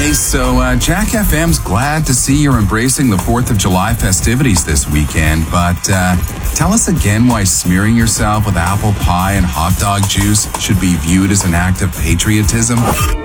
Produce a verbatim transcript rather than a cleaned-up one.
Hey, so uh, Jack F M's glad to see you're embracing the fourth of July festivities this weekend, but uh, tell us again why smearing yourself with apple pie and hot dog juice should be viewed as an act of patriotism.